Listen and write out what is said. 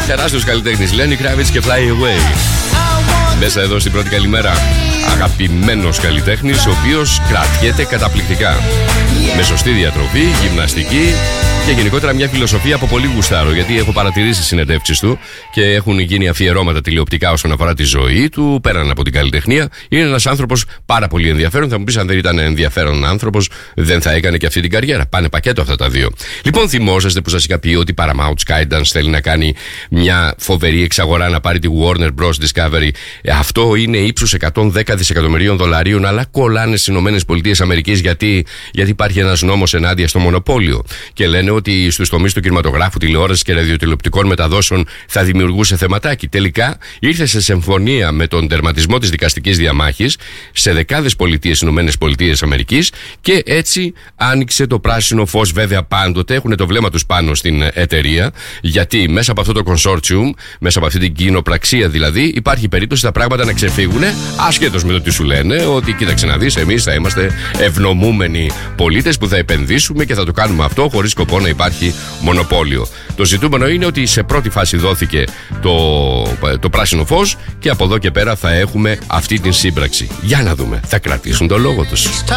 Τεράστιος καλλιτέχνης, Lenny Kravitz και Fly Away. Μέσα εδώ στην πρώτη καλημέρα, αγαπημένος καλλιτέχνης, ο οποίος κρατιέται καταπληκτικά. Με σωστή διατροφή, γυμναστική και γενικότερα μια φιλοσοφία που πολύ γουστάρω, γιατί έχω παρατηρήσει συνεντεύξεις του και έχουν γίνει αφιερώματα τηλεοπτικά όσον αφορά τη ζωή του, πέραν από την καλλιτεχνία. Είναι ένας άνθρωπος πάρα πολύ ενδιαφέρον. Θα μου πεις, αν δεν ήταν ενδιαφέρον άνθρωπος, δεν θα έκανε και αυτή την καριέρα. Πάνε πακέτο αυτά τα δύο. Λοιπόν, θυμόσαστε που σας είχα πει ότι η Paramount Skydance θέλει να κάνει μια φοβερή εξαγορά, να πάρει τη Warner Bros. Discovery. Αυτό είναι ύψους 110 δισεκατομμυρίων δολαρίων, αλλά κολλάνε στις ΗΠΑ. Γιατί υπάρχει ένας νόμος ενάντια στο μονοπόλιο. Και λένε ότι στους τομείς του κινηματογράφου, τηλεόρασης και ραδιοτηλεοπτικών μεταδόσεων θα δημιουργούσε θεματάκι. Τελικά ήρθε σε συμφωνία με τον τερματισμό της δικαστικής διαμάχης σε δεκάδες πολιτείες ΗΠΑ και έτσι άνοιξε το πράσινο φως. Βέβαια, πάντοτε έχουν το βλέμμα τους πάνω στην εταιρεία, γιατί μέσα από αυτό το consortium, μέσα από αυτή την κοινοπραξία δηλαδή, υπάρχει περίπτωση τα πράγματα να ξεφύγουν, ασχέτως με το τι σου λένε, ότι κοίταξε να δεις, εμείς θα είμαστε ευνομούμενοι πολίτες που θα επενδύσουμε και θα το κάνουμε αυτό χωρίς σκοπό να υπάρχει μονοπόλιο. Το ζητούμενο είναι ότι σε πρώτη φάση δόθηκε το πράσινο φως και από εδώ και πέρα θα έχουμε αυτή την σύμπραξη. Για να δούμε, θα κρατήσουν το λόγο τους.